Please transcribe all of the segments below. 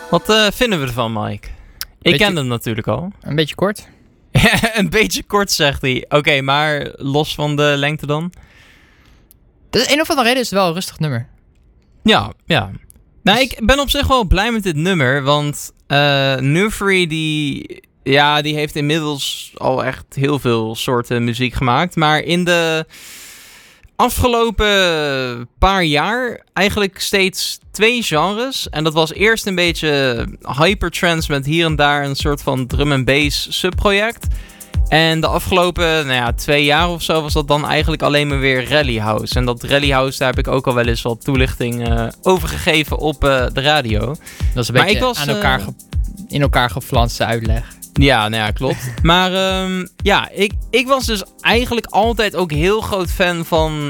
Wat vinden we ervan, Mike? Ik ken hem natuurlijk al. Een beetje kort. Een beetje kort, zegt hij. Oké, maar los van de lengte dan? Dus een of andere reden is het wel een rustig nummer. Ja. Nou, ik ben op zich wel blij met dit nummer, want Nufri die heeft inmiddels al echt heel veel soorten muziek gemaakt. Maar in de afgelopen paar jaar eigenlijk steeds 2 genres. En dat was eerst een beetje hypertrance met hier en daar een soort van drum and bass subproject. En de afgelopen 2 jaar of zo was dat dan eigenlijk alleen maar weer rally house. En dat rally house, daar heb ik ook al wel eens wat toelichting over gegeven op de radio. Dat is een beetje in elkaar geflanste uitleg. Ja, klopt. Maar ik was dus eigenlijk altijd ook heel groot fan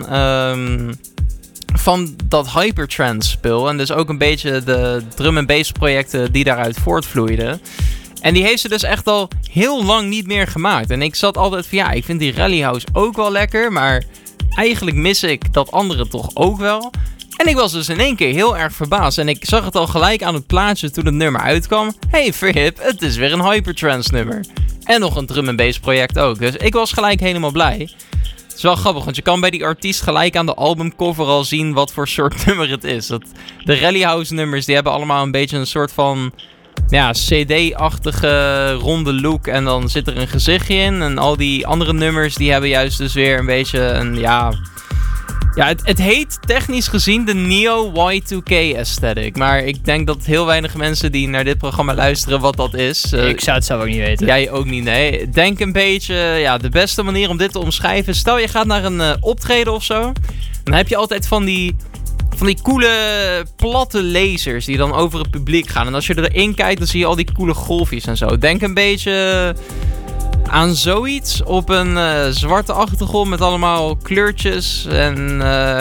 van dat hypertrance spul. En dus ook een beetje de drum and bass projecten die daaruit voortvloeiden. En die heeft ze dus echt al heel lang niet meer gemaakt. En ik zat altijd van ik vind die rally house ook wel lekker. Maar eigenlijk mis ik dat andere toch ook wel. En ik was dus in één keer heel erg verbaasd. En ik zag het al gelijk aan het plaatje toen het nummer uitkwam. Hey, verhip, het is weer een hypertrance nummer. En nog een drum and bass project ook. Dus ik was gelijk helemaal blij. Het is wel grappig, want je kan bij die artiest gelijk aan de albumcover al zien wat voor soort nummer het is. De rally house nummers die hebben allemaal een beetje een soort van CD-achtige ronde look. En dan zit er een gezichtje in. En al die andere nummers die hebben juist dus weer een beetje een het heet technisch gezien de Neo Y2K aesthetic. Maar ik denk dat heel weinig mensen die naar dit programma luisteren wat dat is. Ik zou het zelf ook niet weten. Jij ook niet, nee. Denk een beetje, de beste manier om dit te omschrijven. Stel je gaat naar een optreden of zo. Dan heb je altijd van die coole platte lasers die dan over het publiek gaan. En als je erin kijkt, dan zie je al die coole golfjes en zo. Denk een beetje aan zoiets op een zwarte achtergrond met allemaal kleurtjes. En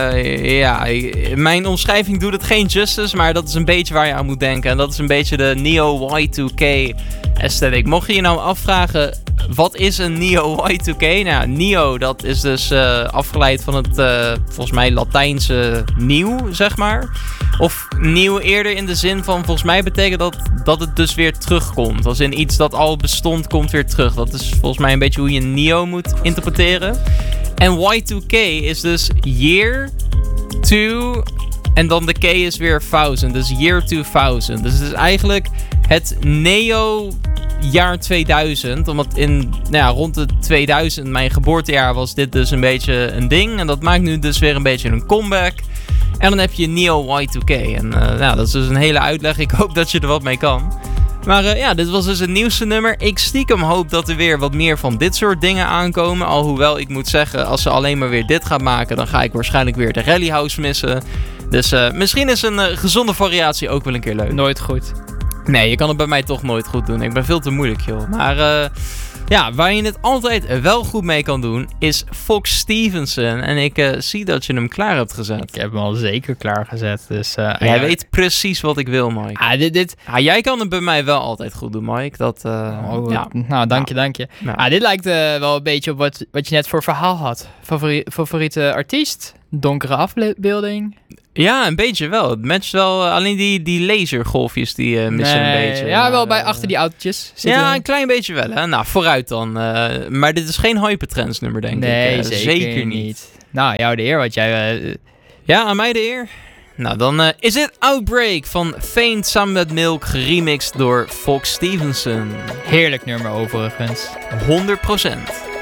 mijn omschrijving doet het geen justice, maar dat is een beetje waar je aan moet denken. En dat is een beetje de Neo Y2K aesthetic. Mocht je je nou afvragen, wat is een Neo Y2K? Nou, Neo, dat is dus afgeleid van het volgens mij Latijnse nieuw, zeg maar. Of nieuw eerder in de zin van, volgens mij betekent dat het dus weer terugkomt. Als in iets dat al bestond, komt weer terug. Dat is volgens mij een beetje hoe je Neo moet interpreteren. En Y2K is dus year 2 en dan de K is weer 1000. Dus year 2000. Dus het is eigenlijk het neo jaar 2000. Omdat rond de 2000, mijn geboortejaar, was dit dus een beetje een ding. En dat maakt nu dus weer een beetje een comeback. En dan heb je Neo Y2K. En dat is dus een hele uitleg. Ik hoop dat je er wat mee kan. Maar dit was dus het nieuwste nummer. Ik stiekem hoop dat er weer wat meer van dit soort dingen aankomen. Alhoewel ik moet zeggen, als ze alleen maar weer dit gaan maken, dan ga ik waarschijnlijk weer de rally house missen. Dus misschien is een gezonde variatie ook wel een keer leuk. Nooit goed. Nee, je kan het bij mij toch nooit goed doen. Ik ben veel te moeilijk, joh. Maar waar je het altijd wel goed mee kan doen, is Fox Stevenson. En ik zie dat je hem klaar hebt gezet. Ik heb hem al zeker klaargezet. Dus, jij weet precies wat ik wil, Mike. Jij kan het bij mij wel altijd goed doen, Mike. Nou, dank je. Nou. Dit lijkt wel een beetje op wat je net voor verhaal had. Favoriete artiest? Donkere afbeelding? Ja, een beetje wel. Het matcht wel. Alleen die lasergolfjes die missen een beetje. Ja, wel bij achter die autootjes zitten. Ja, een klein beetje wel. Hè? Nou, vooruit dan. Maar dit is geen hypertrance nummer, denk ik. Nee, zeker niet. Nou, jou de eer, wat jij... Ja, aan mij de eer. Nou, dan is het Outbreak van Faint samen met Milk, geremixed door Fox Stevenson. Heerlijk nummer overigens. 100%.